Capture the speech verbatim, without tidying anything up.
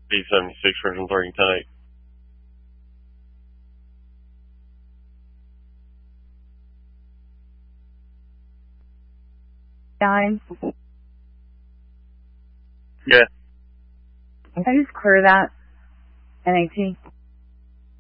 B seventy-six, original targeting ten eight. Nine. Yeah. Can I just clear that? N A T.